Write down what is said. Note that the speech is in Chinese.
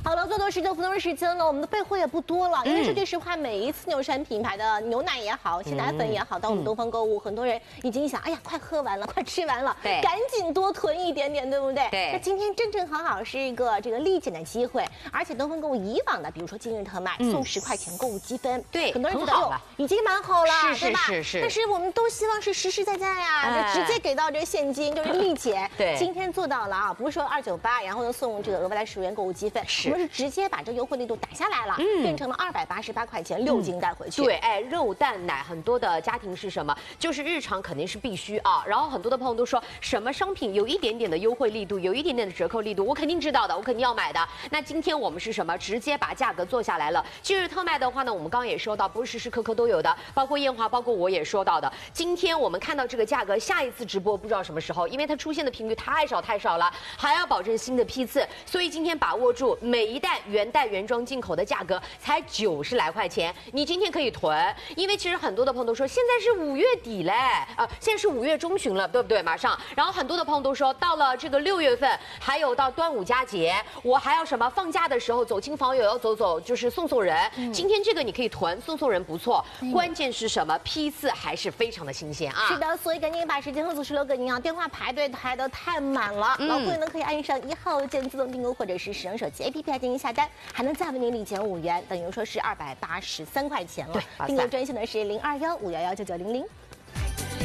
好了，做多10多分钟的时间了，我们的备货也不多了。因为说句实话，每一次牛山品牌的牛奶也好，鲜奶粉也好，到我们东方购物，很多人已经想，哎呀，快喝完了，快吃完了， 对， 赶紧多囤一点点，对不对？ 对。 那今天正正好好是一个这个立减的机会，而且东方购物以往的，比如说今日特卖送10块钱购物积分， 对， 很多人觉得哟已经蛮好了，对吧？ 是。 但是我们都希望是实实在在啊，就直接给到这个现金，就是立减。 对， 今天做到了啊，不是说298，然后又送这个额外的10元购物积分，我们是直接把这个优惠力度打下来了，变成了288块钱6斤带回去。 对，哎，肉蛋奶很多的家庭是什么？就是日常肯定是必须啊。然后很多的朋友都说什么商品有一点点的优惠力度，有一点点的折扣力度，我肯定知道的，我肯定要买的。那今天我们是什么？直接把价格做下来了。今日特卖的话呢，我们刚刚也说到，不是时时刻刻都有的，包括燕华，包括我也说到的。今天我们看到这个价格，下一次直播不知道什么时候，因为它出现的频率太少了，还要保证新的批次，所以今天把握住每一袋原装进口的价格才90来块钱，你今天可以囤，因为其实很多的朋友都说现在是5月底嘞，现在是5月中旬了，对不对？马上，然后很多的朋友都说到了这个6月份，还有到端午佳节，我还要什么放假的时候走亲访友要走，就是送人。今天这个你可以囤，送人不错，关键是什么？批次还是非常的新鲜啊！ 是的，所以赶紧把时间和组织留给您啊！电话排队排得太满了，老贵呢可以按上1号键自动订购，或者是使用手机 APP 来进行下单，还能再为您立减5元，等于说是283块钱了。订购专线呢是021-511-9900。